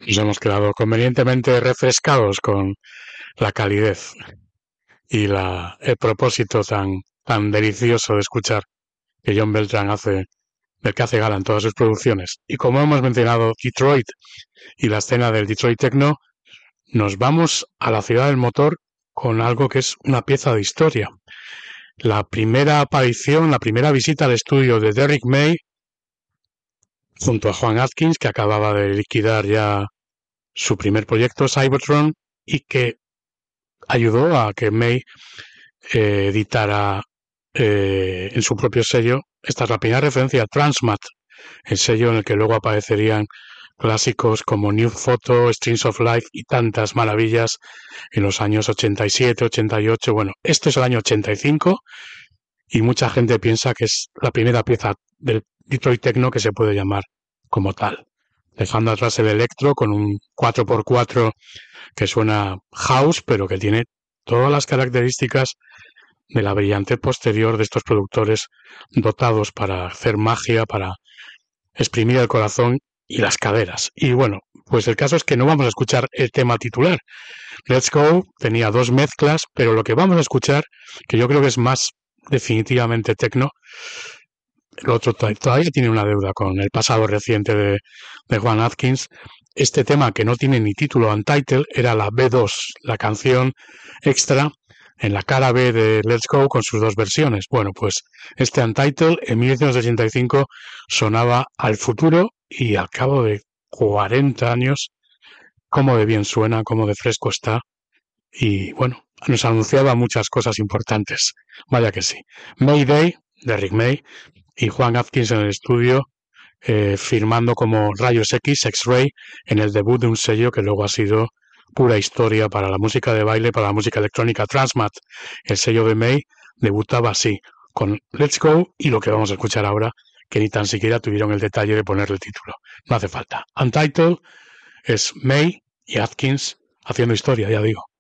Nos hemos quedado convenientemente refrescados con la calidez y el propósito tan delicioso de escuchar que John Beltran hace, del que hace gala en todas sus producciones. Y como hemos mencionado Detroit y la escena del Detroit Techno, nos vamos a la ciudad del motor con algo que es una pieza de historia. La primera aparición, la primera visita al estudio de Derrick May junto a Juan Atkins, que acababa de liquidar ya su primer proyecto, Cybertron, y que ayudó a que May editara en su propio sello. Esta es la primera referencia a Transmat, el sello en el que luego aparecerían clásicos como New Photo, Strings of Life y tantas maravillas en los años 87, 88. Bueno, esto es el año 85 y mucha gente piensa que es la primera pieza del Detroit Techno que se puede llamar como tal, dejando atrás el electro con un 4x4 que suena house, pero que tiene todas las características de la brillante posterior de estos productores dotados para hacer magia, para exprimir el corazón y las caderas. Y bueno, pues el caso es que no vamos a escuchar el tema titular. Let's Go tenía dos mezclas, pero lo que vamos a escuchar, que yo creo que es más definitivamente techno, el otro todavía tiene una deuda con el pasado reciente de Juan Atkins. Este tema, que no tiene ni título, Untitled, era la B2, la canción extra en la cara B de Let's Go con sus dos versiones. Bueno, pues este Untitled en 1985 sonaba al futuro y al cabo de 40 años, cómo de bien suena, cómo de fresco está y bueno, nos anunciaba muchas cosas importantes. Vaya que sí. Mayday, de Rick May, y Juan Atkins en el estudio firmando como Rayos X, X-Ray, en el debut de un sello que luego ha sido pura historia para la música de baile, para la música electrónica. Transmat, el sello de May, debutaba así, con Let's Go y lo que vamos a escuchar ahora, que ni tan siquiera tuvieron el detalle de ponerle el título. No hace falta. Untitled es May y Atkins haciendo historia, ya digo.